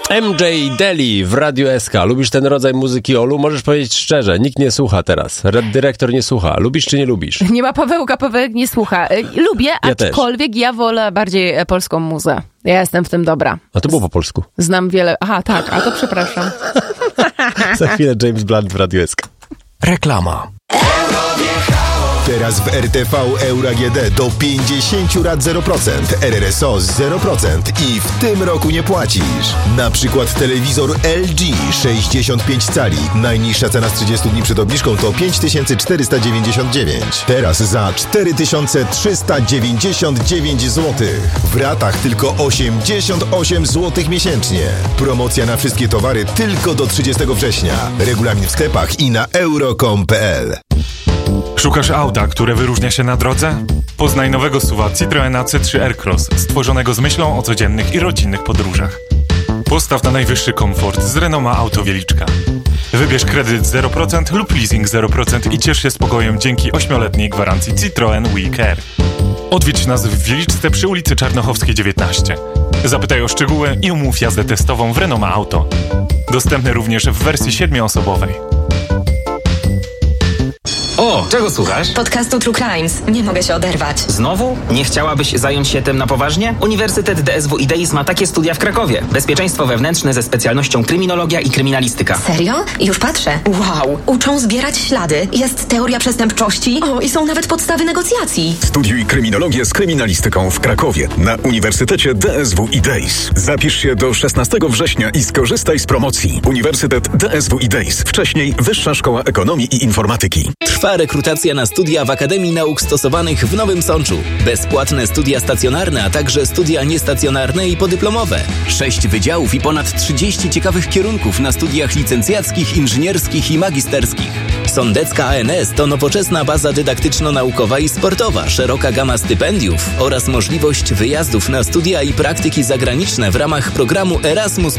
MJ Daly w Radiu SK. Lubisz ten rodzaj muzyki, Olu? Możesz powiedzieć szczerze, nikt nie słucha teraz. Dyrektor nie słucha. Lubisz czy nie lubisz? Nie ma Pawełka, Pawełek nie słucha. Lubię, aczkolwiek ja wolę bardziej polską muzę. Ja jestem w tym dobra. A to było po polsku. Znam wiele... Aha, tak, a to przepraszam. Za chwilę James Blunt w Radiu SK. Reklama. Teraz w RTV Euro AGD do 50 rat 0%, RRSO 0% i w tym roku nie płacisz. Na przykład telewizor LG 65 cali. Najniższa cena z 30 dni przed obniżką to 5499. Teraz za 4399 zł. W ratach tylko 88 zł miesięcznie. Promocja na wszystkie towary tylko do 30 września. Regulamin w sklepach i na euro.com.pl. Szukasz auta, które wyróżnia się na drodze? Poznaj nowego SUV-a Citroena C3 Aircross, stworzonego z myślą o codziennych i rodzinnych podróżach. Postaw na najwyższy komfort z Renoma Auto Wieliczka. Wybierz kredyt 0% lub leasing 0% i ciesz się spokojem dzięki 8-letniej gwarancji Citroen WeCare. Odwiedź nas w Wieliczce przy ulicy Czarnochowskiej 19. Zapytaj o szczegóły i umów jazdę testową w Renoma Auto. Dostępne również w wersji 7-osobowej. O, czego słuchasz? Podcastu True Crimes. Nie mogę się oderwać. Znowu? Nie chciałabyś zająć się tym na poważnie? Uniwersytet DSW IDEIS ma takie studia w Krakowie. Bezpieczeństwo wewnętrzne ze specjalnością kryminologia i kryminalistyka. Serio? Już patrzę. Wow. Uczą zbierać ślady. Jest teoria przestępczości. O, i są nawet podstawy negocjacji. Studiuj kryminologię z kryminalistyką w Krakowie na Uniwersytecie DSW IDEIS. Zapisz się do 16 września i skorzystaj z promocji. Uniwersytet DSW IDEIS. Wcześniej Wyższa Szkoła Ekonomii i Informatyki. Trwa rekrutacja na studia w Akademii Nauk Stosowanych w Nowym Sączu. Bezpłatne studia stacjonarne, a także studia niestacjonarne i podyplomowe. 6 wydziałów i ponad 30 ciekawych kierunków na studiach licencjackich, inżynierskich i magisterskich. Sądecka ANS to nowoczesna baza dydaktyczno-naukowa i sportowa, szeroka gama stypendiów oraz możliwość wyjazdów na studia i praktyki zagraniczne w ramach programu Erasmus+.